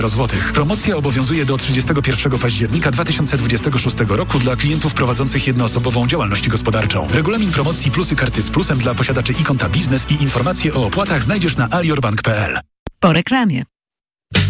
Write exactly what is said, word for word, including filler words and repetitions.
złotych. Promocja obowiązuje do trzydziestego pierwszego października dwa tysiące dwudziestego szóstego roku dla klientów prowadzących jednoosobową działalność gospodarczą. Regulamin promocji Plusy Karty z Plusem dla posiadaczy i konta biznes i informacje o opłatach znajdziesz na aliorbank kropka p l. Po reklamie.